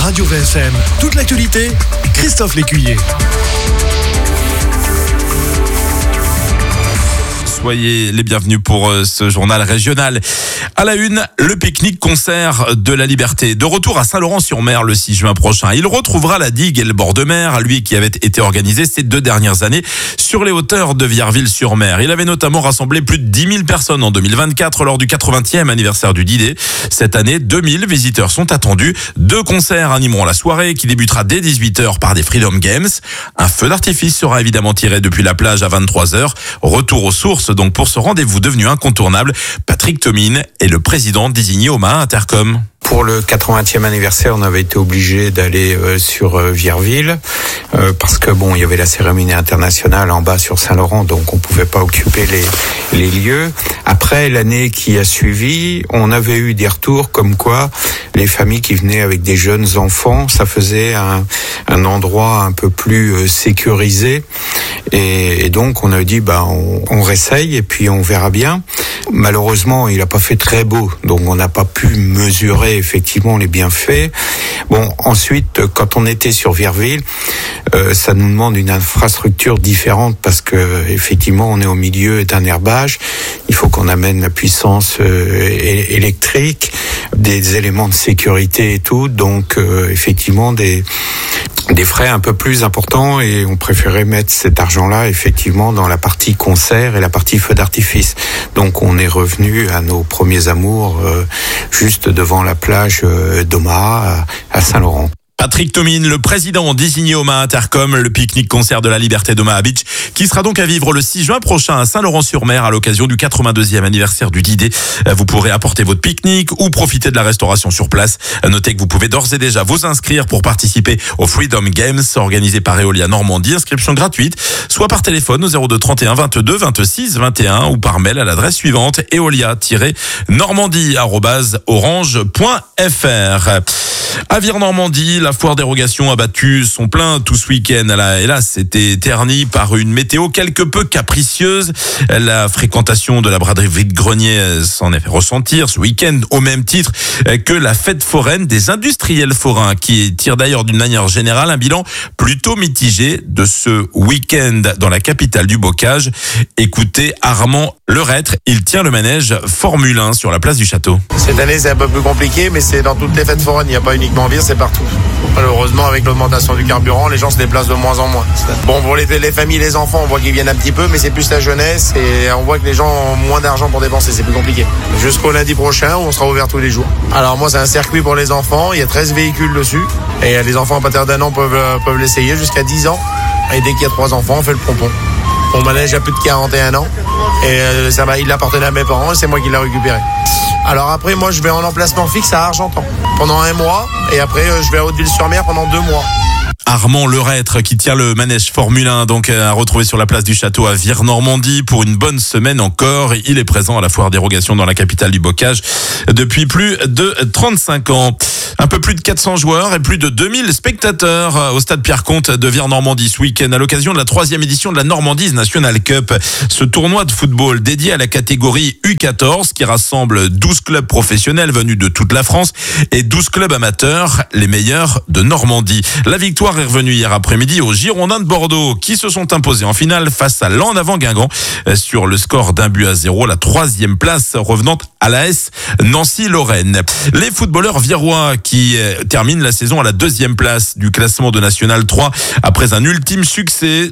Radio VSM. Toute l'actualité, Christophe Lécuyer. Soyez les bienvenus pour ce journal régional. À la une, le pique-nique-concert de la Liberté. De retour à Saint-Laurent-sur-Mer le 6 juin prochain. Il retrouvera la digue et le bord de mer, lui qui avait été organisé ces 2 dernières années sur les hauteurs de Vierville-sur-Mer. Il avait notamment rassemblé plus de 10 000 personnes en 2024 lors du 80e anniversaire du D-Day. Cette année, 2000 visiteurs sont attendus. 2 concerts animeront la soirée qui débutera dès 18h par des Freedom Games. Un feu d'artifice sera évidemment tiré depuis la plage à 23h. Retour aux sources donc pour ce rendez-vous devenu incontournable. Patrick Thomine est le président désigné au Maha Intercom. Pour le 80e anniversaire, on avait été obligé d'aller sur Vierville parce que il y avait la cérémonie internationale en bas sur Saint-Laurent, donc on pouvait pas occuper les lieux. Après, l'année qui a suivi, on avait eu des retours comme quoi les familles qui venaient avec des jeunes enfants, ça faisait un endroit un peu plus sécurisé. Et donc on a dit on réessaye et puis on verra bien. Malheureusement, il a pas fait très beau, donc on n'a pas pu mesurer effectivement les bienfaits. Ensuite, quand on était sur Vierville, ça nous demande une infrastructure différente parce que effectivement, on est au milieu d'un herbage. Il faut qu'on amène la puissance électrique, des éléments de sécurité et tout. Donc, effectivement, des frais un peu plus importants et on préférait mettre cet argent-là effectivement dans la partie concert et la partie feu d'artifice. Donc on est revenu à nos premiers amours juste devant la plage d'Omaha à Saint-Laurent. Patrick Thomine, le président désigné au Maha Intercom, le pique-nique-concert de la Liberté d'Omaha Beach, qui sera donc à vivre le 6 juin prochain à Saint-Laurent-sur-Mer à l'occasion du 82e anniversaire du D-Day. Vous pourrez apporter votre pique-nique ou profiter de la restauration sur place. Notez que vous pouvez d'ores et déjà vous inscrire pour participer au Freedom Games organisé par Eolia Normandie. Inscription gratuite, soit par téléphone au 02 31 22 26 21 ou par mail à l'adresse suivante eolia-normandie@orange.fr. À Vire-Normandie, la foire dérogation a battu son plein tout ce week-end. Elle a hélas été ternie par une météo quelque peu capricieuse. La fréquentation de la braderie vide-grenier s'en est fait ressentir ce week-end au même titre que la fête foraine des industriels forains qui tire d'ailleurs d'une manière générale un bilan plutôt mitigé de ce week-end dans la capitale du bocage. Écoutez Armand Lerêtre, il tient le manège Formule 1 sur la place du Château. Cette année c'est un peu plus compliqué mais c'est dans toutes les fêtes foraines, il n'y a pas uniquement Vire, c'est partout. Malheureusement, avec l'augmentation du carburant, les gens se déplacent de moins en moins. Pour les familles, les enfants, on voit qu'ils viennent un petit peu, mais c'est plus la jeunesse et on voit que les gens ont moins d'argent pour dépenser, c'est plus compliqué. Jusqu'au lundi prochain, où on sera ouvert tous les jours. Alors moi, c'est un circuit pour les enfants, il y a 13 véhicules dessus et les enfants à partir d'1 an peuvent l'essayer jusqu'à 10 ans. Et dès qu'il y a 3 enfants, on fait le pompon. Mon manège a plus de 41 ans et il appartenait à mes parents et c'est moi qui l'ai récupéré. Alors après, moi, je vais en emplacement fixe à Argentan pendant 1 mois et après, je vais à Hauteville-sur-Mer pendant 2 mois. Armand Lerêtre qui tient le manège Formule 1 donc à retrouver sur la place du Château à Vire-Normandie pour une bonne semaine encore. Il est présent à la foire dérogation dans la capitale du bocage depuis plus de 35 ans. Un peu plus de 400 joueurs et plus de 2000 spectateurs au stade Pierre-Comte de Vire-Normandie ce week-end à l'occasion de la 3e édition de la Normandie National Cup. Ce tournoi de football dédié à la catégorie U14 qui rassemble 12 clubs professionnels venus de toute la France et 12 clubs amateurs, les meilleurs de Normandie. La victoire est revenue hier après-midi aux Girondins de Bordeaux qui se sont imposés en finale face à l'En-Avant-Guingamp sur le score d'1-0, la 3e place revenant à l'AS Nancy-Lorraine. Les footballeurs virois qui terminent la saison à la 2e place du classement de National 3 après un ultime succès,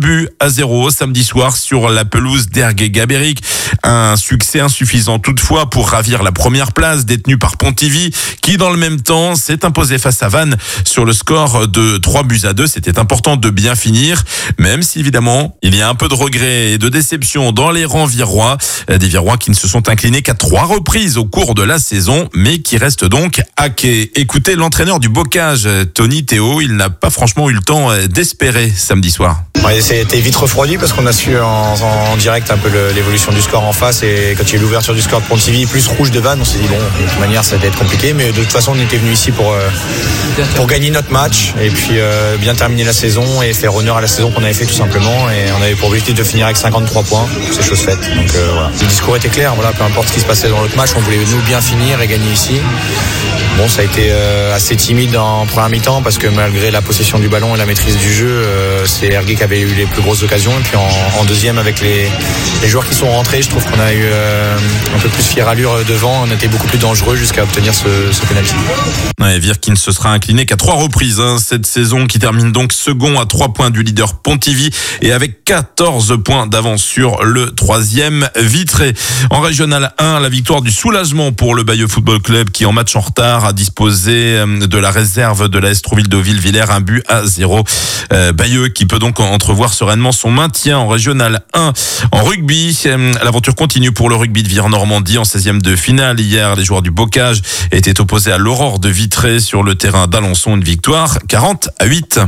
2-0 samedi soir sur la pelouse d'Ergué-Gabéric. Un succès insuffisant toutefois pour ravir la première place détenue par Pontivy qui dans le même temps s'est imposé face à Vannes sur le score de 3-2. C'était important de bien finir, même si évidemment il y a un peu de regret et de déception dans les rangs virois. Des Virois qui ne se sont inclinés qu'à 3 reprises au cours de la saison, mais qui restent donc à quai. Écoutez l'entraîneur du bocage, Tony Théo, il n'a pas franchement eu le temps d'espérer samedi soir. Ouais, c'était vite refroidi parce qu'on a su en direct un peu l'évolution du score en face et quand il y a eu l'ouverture du score de Pontivy plus rouge de Vannes, on s'est dit bon, de toute manière ça va être compliqué, mais de toute façon on était venu ici pour gagner notre match et puis bien terminer la saison et faire honneur à la saison qu'on avait fait tout simplement, et on avait pour objectif de finir avec 53 points, c'est chose faite. Donc voilà. Le discours était clair, voilà, peu importe ce qui se passait dans l'autre match, on voulait nous bien finir et gagner ici. Bon, ça a été assez timide en première mi-temps parce que malgré la possession du ballon et la maîtrise du jeu, c'est Ergué qui avait eu les plus grosses occasions. Et puis en deuxième, avec les joueurs qui sont rentrés, je trouve qu'on a eu un peu plus fière allure devant. On était beaucoup plus dangereux jusqu'à obtenir ce penalty. Ouais, Vire qui ne se sera incliné qu'à 3 reprises cette saison, qui termine donc second à 3 points du leader Pontivy et avec 14 points d'avance sur le 3e Vitré. En Régional 1, la victoire du soulagement pour le Bayeux Football Club qui, en match en retard, a disposé de la réserve de la Estrouville Deauville-Villers, 1-0. Bayeux qui peut donc entrevoir sereinement son maintien en Régional 1. En rugby, l'aventure continue pour le rugby de Vire-Normandie en 16e de finale. Hier, les joueurs du Bocage étaient opposés à l'Aurore de Vitré sur le terrain d'Alençon. Une victoire 40-8.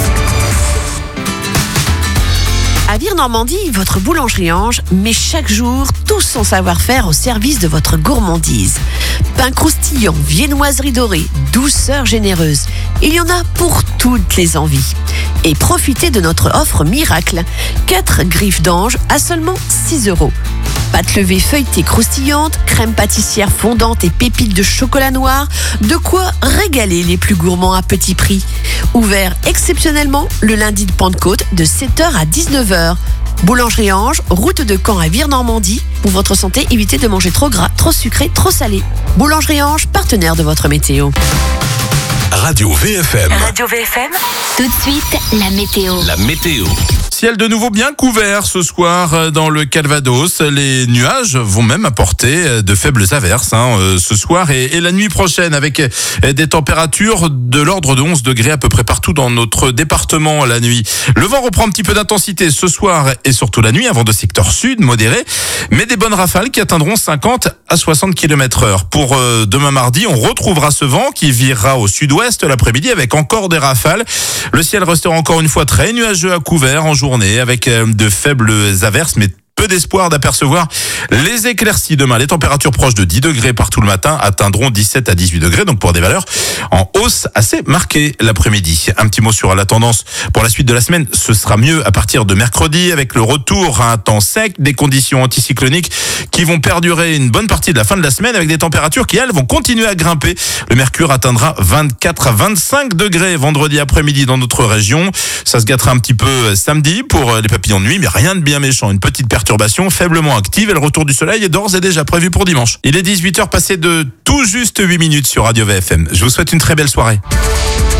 À Vire-Normandie, votre boulangerie Ange met chaque jour tout son savoir-faire au service de votre gourmandise. Pain croustillant, viennoiserie dorée, douceur généreuse. Il y en a pour toutes les envies. Et profitez de notre offre miracle. 4 griffes d'ange à seulement 6 €. Pâte levée feuilletée croustillante, crème pâtissière fondante et pépites de chocolat noir. De quoi régaler les plus gourmands à petit prix. Ouvert exceptionnellement le lundi de Pentecôte de 7h à 19h. Boulangerie Ange, route de Caen à Vire-Normandie. Pour votre santé, évitez de manger trop gras, trop sucré, trop salé. Boulangerie Ange, partenaire de votre météo. Radio VFM. Radio VFM, tout de suite, la météo. La météo. Ciel de nouveau bien couvert ce soir dans le Calvados. Les nuages vont même apporter de faibles averses ce soir et la nuit prochaine, avec des températures de l'ordre de 11 degrés à peu près partout dans notre département la nuit. Le vent reprend un petit peu d'intensité ce soir et surtout la nuit, un vent de secteur sud modéré, mais des bonnes rafales qui atteindront 50 à 60 km/h. Pour demain mardi, on retrouvera ce vent qui virera au sud-ouest l'après-midi avec encore des rafales. Le ciel restera encore une fois très nuageux à couvert en journée avec de faibles averses, mais peu d'espoir d'apercevoir les éclaircies demain. Les températures proches de 10 degrés partout le matin atteindront 17 à 18 degrés, donc pour des valeurs en hausse assez marquée l'après-midi. Un petit mot sur la tendance pour la suite de la semaine. Ce sera mieux à partir de mercredi avec le retour à un temps sec, des conditions anticycloniques qui vont perdurer une bonne partie de la fin de la semaine avec des températures qui, elles, vont continuer à grimper. Le mercure atteindra 24 à 25 degrés vendredi après-midi dans notre région. Ça se gâtera un petit peu samedi pour les papillons de nuit, mais rien de bien méchant. Une petite perturbation faiblement active et le retour du soleil est d'ores et déjà prévu pour dimanche. Il est 18h passé de tout juste 8 minutes sur Radio VFM. Je vous souhaite une très belle soirée.